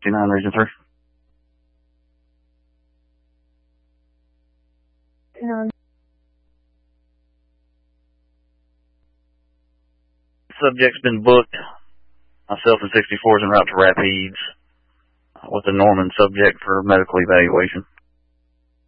69, Region 3. No. Subject's been booked. Myself and 64 is en route to Rapides with the Norman subject for medical evaluation.